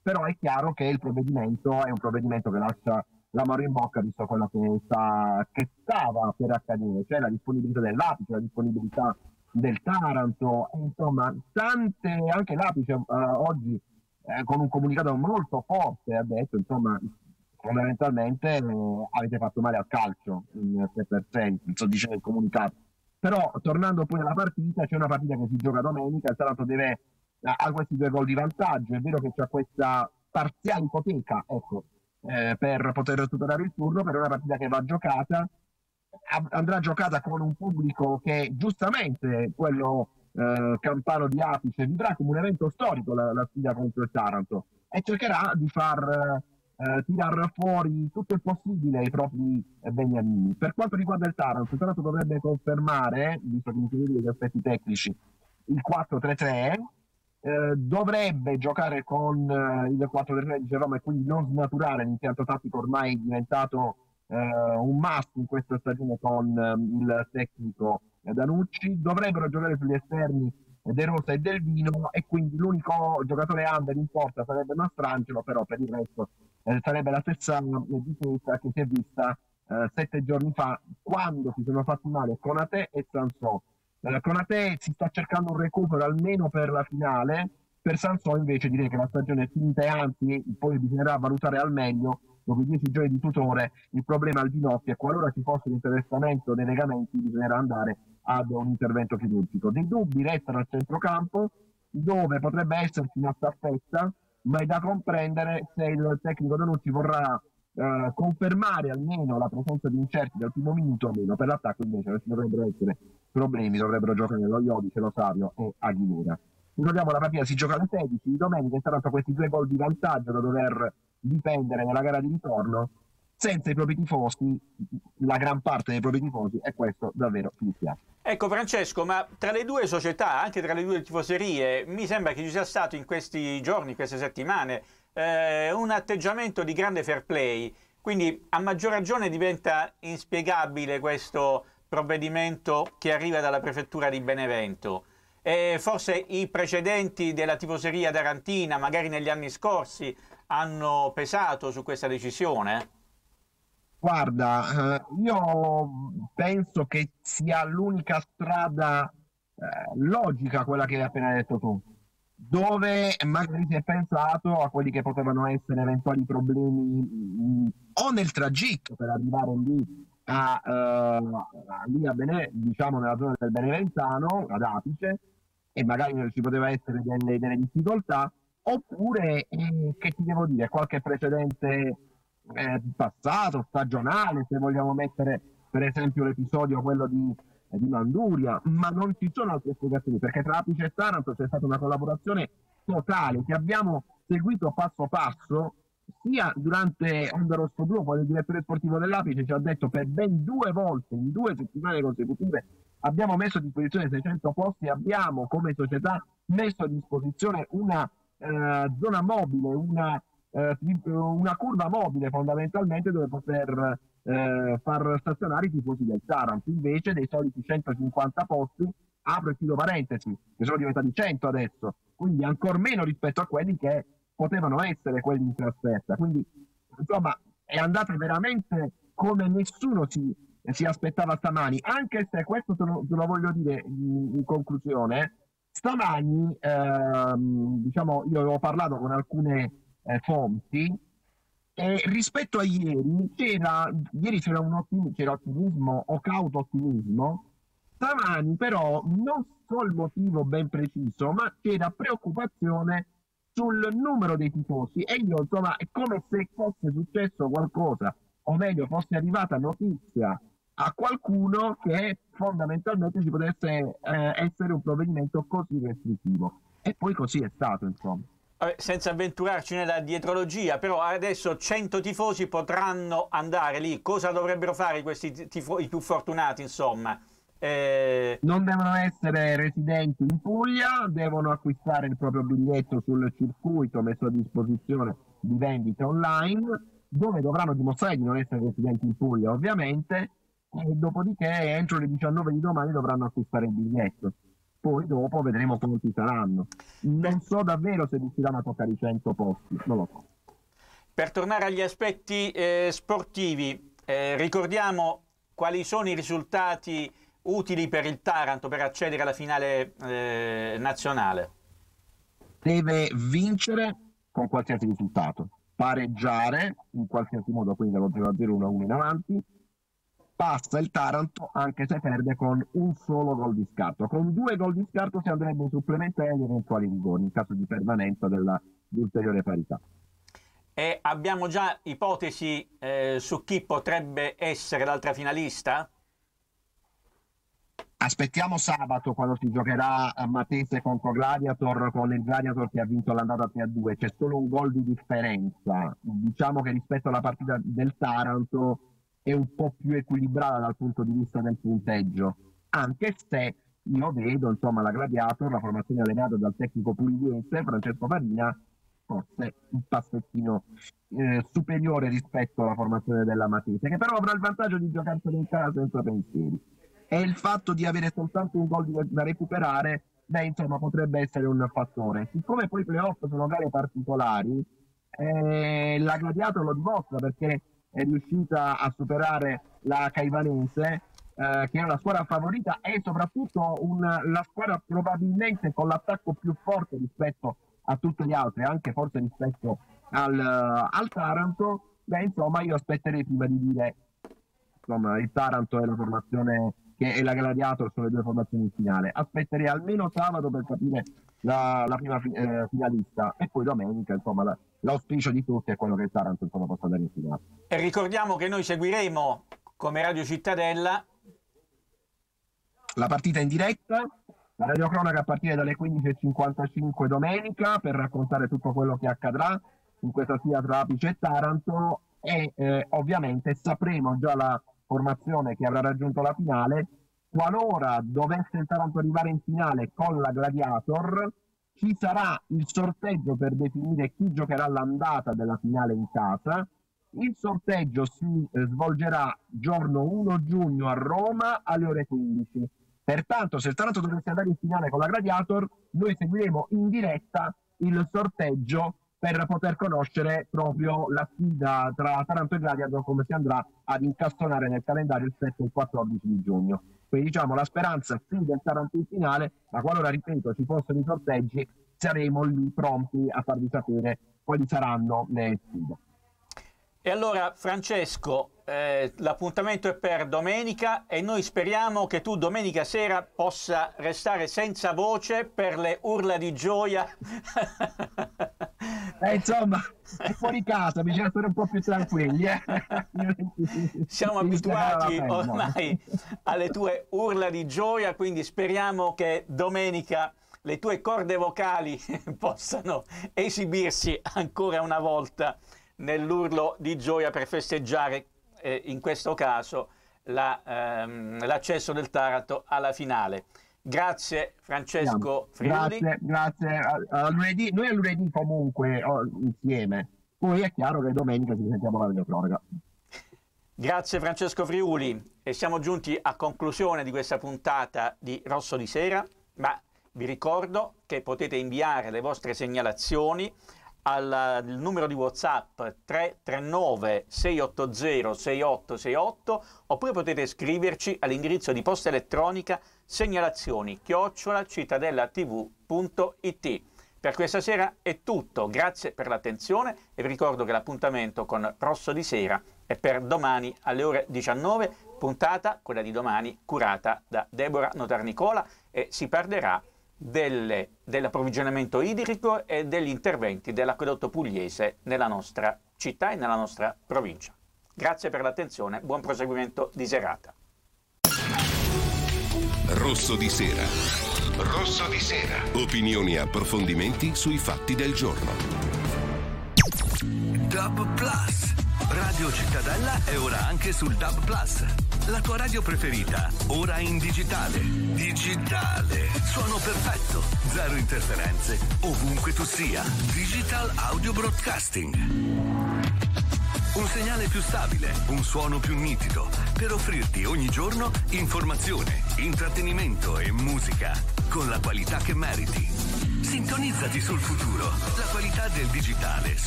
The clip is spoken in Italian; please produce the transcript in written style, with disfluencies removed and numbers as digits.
però è chiaro che il provvedimento è un provvedimento che lascia l'amaro in bocca, visto quello che stava per accadere, cioè la disponibilità dell'Apice, la disponibilità del Taranto, insomma tante, anche l'Apice oggi con un comunicato molto forte ha detto, insomma, fondamentalmente avete fatto male al calcio in 6%, so, dice nel comunicato. Però tornando poi alla partita, c'è una partita che si gioca domenica, il Taranto ha questi 2 gol di vantaggio, è vero che c'è questa parziale ipoteca, ecco, per poter superare il turno, per una partita che va giocata, andrà giocata con un pubblico che giustamente quello campano di Apice vivrà come un evento storico la sfida contro il Taranto e cercherà di far tirar fuori tutto il possibile ai propri beniamini. Per quanto riguarda il Taranto dovrebbe confermare, visto che mi chiedete degli aspetti tecnici, il 4-3-3, dovrebbe giocare con il 4-3-3 di Roma e quindi non snaturare l'impianto tattico ormai diventato un must in questa stagione con il tecnico Danucci. Dovrebbero giocare sugli esterni De Rosa e Del Vino e quindi l'unico giocatore under in porta sarebbe Mastrangelo, però per il resto sarebbe la stessa difesa che si è vista 7 giorni fa quando si sono fatti male Konate e Sansò. Konate si sta cercando un recupero almeno per la finale, per Sansò invece direi che la stagione è finita e anzi poi bisognerà valutare al meglio dopo i 10 giorni di tutore il problema al ginocchio e qualora ci fosse l'interessamento dei legamenti bisognerà andare ad un intervento chirurgico. Dei dubbi restano al centrocampo dove potrebbe esserci una staffetta, ma è da comprendere se il tecnico Danucci vorrà confermare almeno la presenza di incerti dal primo minuto o meno. Per l'attacco invece non ci dovrebbero essere problemi, dovrebbero giocare lo Iodice, Rosario e Aguilera. Ricordiamo la partita si gioca alle 16 di domenica, intanto questi 2 gol di vantaggio da dover difendere nella gara di ritorno senza i propri tifosi, la gran parte dei propri tifosi, e questo davvero mi dispiace. Ecco Francesco, ma tra le due società, anche tra le due tifoserie, mi sembra che ci sia stato in questi giorni, in queste settimane, un atteggiamento di grande fair play, quindi a maggior ragione diventa inspiegabile questo provvedimento che arriva dalla prefettura di Benevento. E forse i precedenti della tifoseria tarantina, magari negli anni scorsi, hanno pesato su questa decisione? Guarda, io penso che sia l'unica strada logica quella che hai appena detto tu, dove magari si è pensato a quelli che potevano essere eventuali problemi o nel tragitto per arrivare diciamo nella zona del Beneventano, ad Apice, e magari ci poteva essere delle difficoltà, oppure, che ti devo dire, qualche precedente passato, stagionale, se vogliamo mettere per esempio l'episodio quello di Manduria, ma non ci sono altre spiegazioni perché tra Apice e Taranto c'è stata una collaborazione totale che abbiamo seguito passo passo sia durante Onda Rosso Blu, quando il direttore sportivo dell'Apice ci ha detto per ben 2 volte in 2 settimane consecutive abbiamo messo a disposizione 600 posti, abbiamo come società messo a disposizione una zona mobile, una curva mobile fondamentalmente dove poter far stazionare i tifosi del Taranto. Invece dei soliti 150 posti, apro e chiudo parentesi, che sono diventati 100 adesso, quindi ancora meno rispetto a quelli che potevano essere quelli in trasferta. Quindi insomma è andata veramente come nessuno si aspettava stamani, anche se questo te lo voglio dire in conclusione. Stamani diciamo io avevo parlato con alcune fonti e rispetto a ieri c'era c'era ottimismo o cauto ottimismo. Stamani però non so il motivo ben preciso, ma c'era preoccupazione sul numero dei tifosi e io insomma è come se fosse successo qualcosa, o meglio fosse arrivata notizia a qualcuno che fondamentalmente ci potesse essere un provvedimento così restrittivo, e poi così è stato, insomma. Senza avventurarci nella dietrologia, però adesso 100 tifosi potranno andare lì. Cosa dovrebbero fare questi i più fortunati, insomma? Non devono essere residenti in Puglia, devono acquistare il proprio biglietto sul circuito messo a disposizione di vendita online, dove dovranno dimostrare di non essere residenti in Puglia, ovviamente, e dopodiché entro le 19 di domani dovranno acquistare il biglietto. poi dopo vedremo quanti saranno. Non so davvero se riusciranno a toccare i 100 posti, non lo so. Per tornare agli aspetti sportivi, ricordiamo quali sono i risultati utili per il Taranto per accedere alla finale nazionale. Deve vincere con qualsiasi risultato, pareggiare in qualsiasi modo, quindi dallo 0-0, 1-1 in avanti. Passa il Taranto anche se perde con un solo gol di scarto. Con 2 gol di scarto si andrebbe in supplemento agli eventuali rigori in caso di permanenza di ulteriore parità. E abbiamo già ipotesi su chi potrebbe essere l'altra finalista? Aspettiamo sabato quando si giocherà a Matese contro Gladiator, con il Gladiator che ha vinto l'andata 3-2. C'è solo un gol di differenza. Diciamo che rispetto alla partita del Taranto è un po' più equilibrata dal punto di vista del punteggio, anche se io vedo insomma la Gladiator, la formazione allenata dal tecnico pugliese Francesco Farina, forse un passettino superiore rispetto alla formazione della Matese, che però avrà il vantaggio di giocarsene in casa senza pensieri, e il fatto di avere soltanto un gol da recuperare, insomma potrebbe essere un fattore. Siccome poi i playoff sono gare particolari, la Gladiator lo dimostra perché è riuscita a superare la Caivanese, che è una squadra favorita e soprattutto la squadra probabilmente con l'attacco più forte rispetto a tutte le altre, anche forse rispetto al Taranto. Insomma io aspetterei prima di dire insomma il Taranto è la formazione e la Gladiator sono le 2 formazioni in finale. Aspetterei almeno sabato per capire la prima finalista, e poi domenica insomma l'auspicio di tutti è quello che il Taranto insomma possa andare in finale. E ricordiamo che noi seguiremo come Radio Cittadella la partita in diretta, la radiocronaca a partire dalle 15:55 domenica, per raccontare tutto quello che accadrà in questa sfida tra Apice e Taranto, e ovviamente sapremo già la formazione che avrà raggiunto la finale. Qualora dovesse il Taranto arrivare in finale con la Gladiator, ci sarà il sorteggio per definire chi giocherà l'andata della finale in casa. Il sorteggio si svolgerà giorno 1 giugno a Roma alle ore 15. Pertanto, se il Taranto dovesse andare in finale con la Gladiator, noi seguiremo in diretta il sorteggio per poter conoscere proprio la sfida tra Taranto e Gladiator, come si andrà ad incastonare nel calendario il 7 e il 14 di giugno. Quindi diciamo la speranza sì del Taranto in finale, ma qualora, ripeto, ci fossero i sorteggi, saremo lì pronti a farvi sapere quali saranno le sfide. E allora Francesco, l'appuntamento è per domenica e noi speriamo che tu domenica sera possa restare senza voce per le urla di gioia. Insomma, è fuori casa, bisogna stare un po' più tranquilli. Siamo abituati ormai alle tue urla di gioia, quindi speriamo che domenica le tue corde vocali possano esibirsi ancora una volta nell'urlo di gioia per festeggiare in questo caso l'accesso del Taranto alla finale. Grazie Francesco Friuli. Grazie. A lunedì, noi a lunedì comunque insieme, poi è chiaro che domenica ci sentiamo la radiocronaca. Grazie Francesco Friuli, e siamo giunti a conclusione di questa puntata di Rosso di Sera, ma vi ricordo che potete inviare le vostre segnalazioni al numero di WhatsApp 339 680 6868, oppure potete scriverci all'indirizzo di posta elettronica segnalazioni@cittadellatv.it. Per questa sera è tutto, grazie per l'attenzione e vi ricordo che l'appuntamento con Rosso di Sera è per domani alle ore 19, puntata, quella di domani, curata da Deborah Notarnicola, e si parlerà dell'approvvigionamento idrico e degli interventi dell'acquedotto pugliese nella nostra città e nella nostra provincia. Grazie per l'attenzione, buon proseguimento di serata. Rosso di Sera. Rosso di Sera. Opinioni e approfondimenti sui fatti del giorno. DAB Plus. Radio Cittadella è ora anche sul DAB Plus. La tua radio preferita, ora in digitale. Digitale. Suono perfetto. Zero interferenze. Ovunque tu sia. Digital Audio Broadcasting. un segnale più stabile, un suono più nitido, per offrirti ogni giorno informazione, intrattenimento e musica con la qualità che meriti. Sintonizzati sul futuro, la qualità del digitale